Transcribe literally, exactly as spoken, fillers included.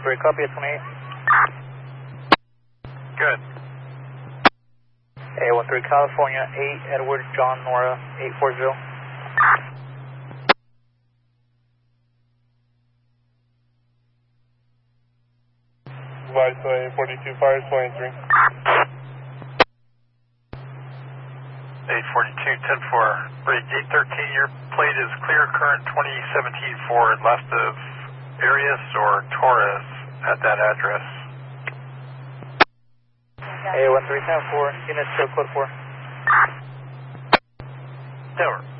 three, copy at twenty-eight. Good. A one three, California, eight, Edward, John, Nora, eight four zero. Advise uh, forty-two, fire twenty-three. eight forty-two, ten four. Break eight thirteen, your plate is clear current twenty seventeen forward, left of Arias or Torres at that address. A one three, ten four, units show code four. Tower.